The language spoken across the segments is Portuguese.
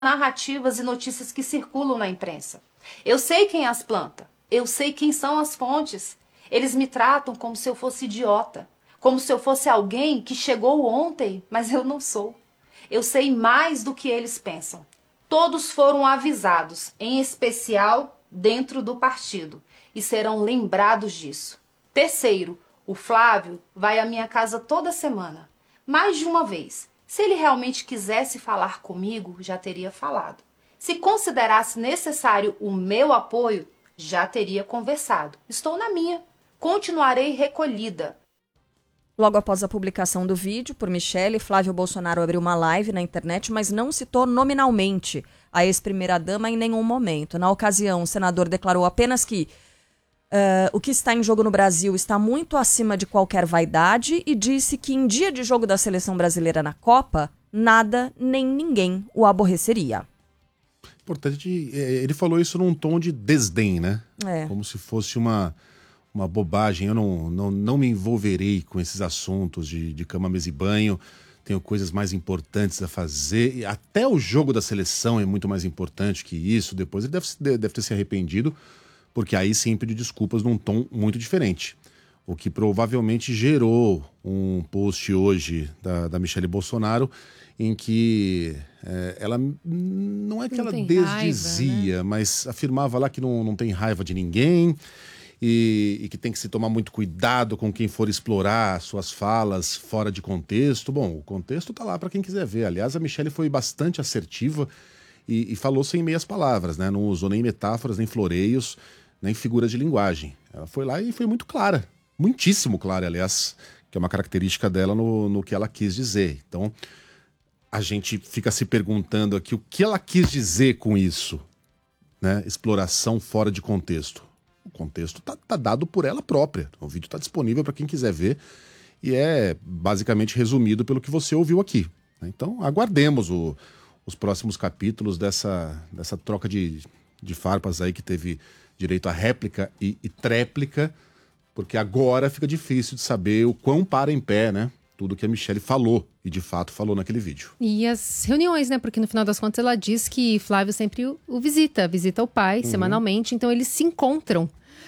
narrativas e notícias que circulam na imprensa. Eu sei quem as planta, eu sei quem são as fontes. Eles me tratam como se eu fosse idiota, como se eu fosse alguém que chegou ontem, mas eu não sou. Eu sei mais do que eles pensam. Todos foram avisados, em especial dentro do partido, e serão lembrados disso. Terceiro, o Flávio vai à minha casa toda semana, mais de uma vez. Se ele realmente quisesse falar comigo, já teria falado. Se considerasse necessário o meu apoio, já teria conversado. Estou na minha. Continuarei recolhida. Logo após a publicação do vídeo por Michele, Flávio Bolsonaro abriu uma live na internet, mas não citou nominalmente a ex-primeira-dama em nenhum momento. Na ocasião, o senador declarou apenas que o que está em jogo no Brasil está muito acima de qualquer vaidade e disse que em dia de jogo da seleção brasileira na Copa, nada nem ninguém o aborreceria. Importante, ele falou isso num tom de desdém, né? Como se fosse uma bobagem. Eu não me envolverei com esses assuntos de cama, mesa e banho. Tenho coisas mais importantes a fazer. E até o jogo da seleção é muito mais importante que isso. Depois ele deve ter se arrependido, porque aí sim pediu desculpas num tom muito diferente. O que provavelmente gerou um post hoje da Michele Bolsonaro, em que ela não é que ela desdizia, raiva, né? Mas afirmava lá que não tem raiva de ninguém e que tem que se tomar muito cuidado com quem for explorar suas falas fora de contexto. Bom, o contexto tá lá para quem quiser ver. Aliás, a Michele foi bastante assertiva e falou sem meias palavras, né? Não usou nem metáforas, nem floreios, nem figuras de linguagem. Ela foi lá e foi muito clara, muitíssimo clara, aliás, que é uma característica dela no que ela quis dizer. Então, a gente fica se perguntando aqui o que ela quis dizer com isso, né? Exploração fora de contexto. O contexto tá dado por ela própria. O vídeo está disponível para quem quiser ver e é basicamente resumido pelo que você ouviu aqui. Então, aguardemos os próximos capítulos dessa troca de farpas aí que teve direito a réplica e tréplica, porque agora fica difícil de saber o quão para em pé, né? Tudo que a Michele falou, e de fato falou naquele vídeo. E as reuniões, né? Porque no final das contas ela diz que Flávio sempre o visita o pai semanalmente, então eles se encontram.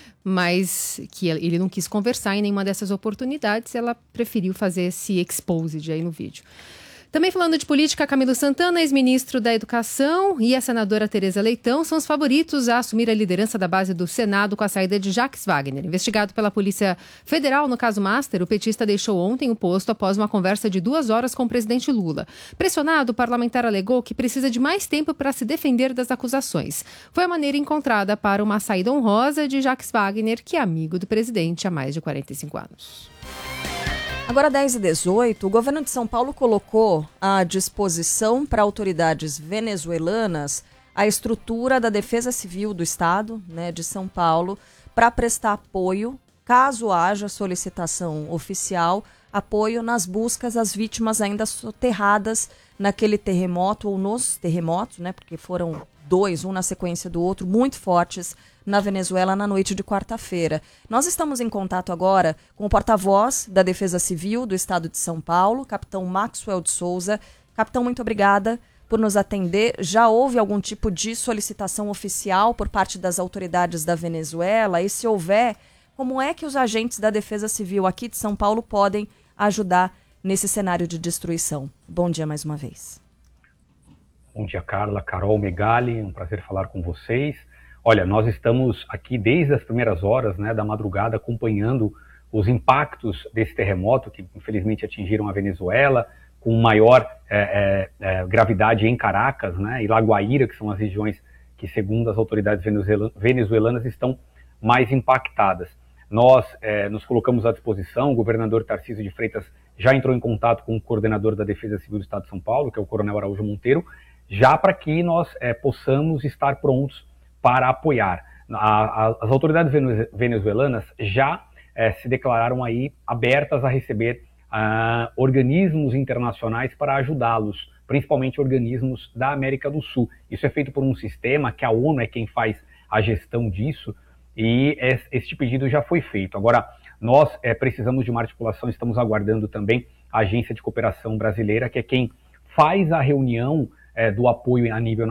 Mas que ele não quis conversar em nenhuma dessas oportunidades, ela preferiu fazer esse exposed aí no vídeo. Também falando de política, Camilo Santana, ex-ministro da Educação, e a senadora Tereza Leitão são os favoritos a assumir a liderança da base do Senado com a saída de Jacques Wagner. Investigado pela Polícia Federal no caso Master, o petista deixou ontem o posto após uma conversa de 2 horas com o presidente Lula. Pressionado, o parlamentar alegou que precisa de mais tempo para se defender das acusações. Foi a maneira encontrada para uma saída honrosa de Jacques Wagner, que é amigo do presidente há mais de 45 anos. Agora, 10h18, o governo de São Paulo colocou à disposição para autoridades venezuelanas a estrutura da Defesa Civil do Estado, né, de São Paulo, para prestar apoio, caso haja solicitação oficial, apoio nas buscas às vítimas ainda soterradas naquele terremoto ou nos terremotos, né, porque foram 2, um na sequência do outro, muito fortes na Venezuela na noite de quarta-feira. Nós estamos em contato agora com o porta-voz da Defesa Civil do Estado de São Paulo, capitão Maxwell de Souza. Capitão, muito obrigada por nos atender. Já houve algum tipo de solicitação oficial por parte das autoridades da Venezuela? E se houver, como é que os agentes da Defesa Civil aqui de São Paulo podem ajudar nesse cenário de destruição? Bom dia mais uma vez. Bom dia, Carla, Carol, Megali, um prazer falar com vocês. Olha, nós estamos aqui desde as primeiras horas, né, da madrugada acompanhando os impactos desse terremoto que infelizmente atingiram a Venezuela, com maior gravidade em Caracas, né, e La Guaira, que são as regiões que, segundo as autoridades venezuelanas, estão mais impactadas. Nós nos colocamos à disposição, o governador Tarcísio de Freitas já entrou em contato com o coordenador da Defesa Civil do Estado de São Paulo, que é o Coronel Araújo Monteiro, já para que nós possamos estar prontos para apoiar. As autoridades venezuelanas já se declararam aí abertas a receber organismos internacionais para ajudá-los, principalmente organismos da América do Sul. Isso é feito por um sistema que a ONU é quem faz a gestão disso, e este pedido já foi feito. Agora, nós precisamos de uma articulação, estamos aguardando também a Agência de Cooperação Brasileira, que é quem faz a reunião do apoio a nível